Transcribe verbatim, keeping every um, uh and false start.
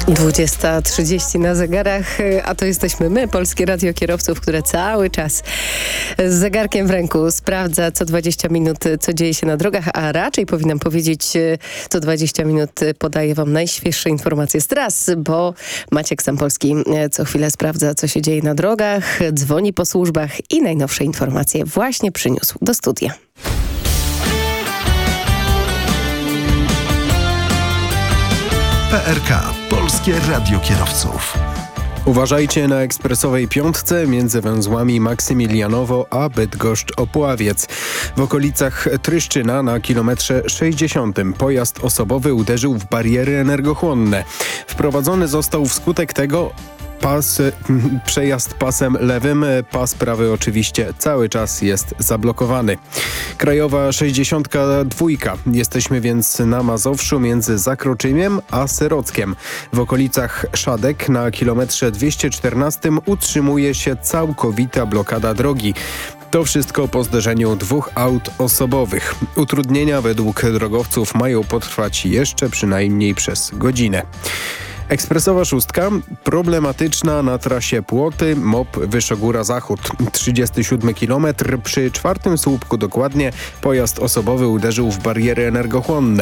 dwudziesta trzydzieści na zegarach, a to jesteśmy my, Polskie Radio Kierowców, które cały czas z zegarkiem w ręku sprawdza co dwadzieścia minut, co dzieje się na drogach, a raczej powinnam powiedzieć, co dwadzieścia minut podaje wam najświeższe informacje z tras, bo Maciek Sampolski co chwilę sprawdza, co się dzieje na drogach, dzwoni po służbach i najnowsze informacje właśnie przyniósł do studia. P R K. Polskie Radio Kierowców. Uważajcie na ekspresowej piątce między węzłami Maksymilianowo a Bydgoszcz-Opławiec. W okolicach Tryszczyna na kilometrze sześćdziesiątym pojazd osobowy uderzył w bariery energochłonne. Wprowadzony został wskutek tego Pas, przejazd pasem lewym, pas prawy oczywiście cały czas jest zablokowany. Krajowa sześćdziesiąt dwa. Jesteśmy więc na Mazowszu między Zakroczymiem a Syrockiem. W okolicach Szadek na kilometrze dwieście czternastym utrzymuje się całkowita blokada drogi. To wszystko po zderzeniu dwóch aut osobowych. Utrudnienia według drogowców mają potrwać jeszcze przynajmniej przez godzinę. Ekspresowa szóstka problematyczna na trasie Płoty M O P Wyszogóra Zachód. trzydziesty siódmy kilometr przy czwartym słupku dokładnie pojazd osobowy uderzył w bariery energochłonne.